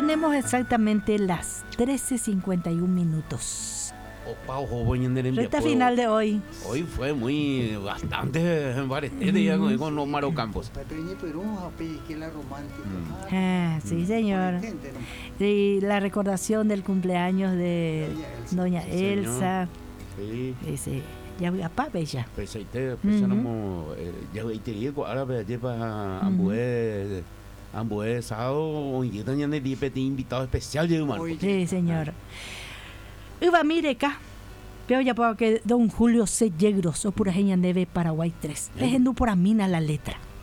tenemos exactamente las 13:51 minutos. Opa, ojo, voy en el Recta final de hoy. Hoy fue bastante barete con los marocampos. Sí, señor. Y la recordación del cumpleaños de doña Elsa. Sí. Ese, ya voy a bella. Pues ahí te pensamos, ya voy a ir ahora para Ambué sábado, y doña Nelly te invitado especial de humano. Sí, señor. Iba mire acá. Pero ya para que don Julio C. Yegros o pura Paraguay 3. Leyendo por Amina la letra.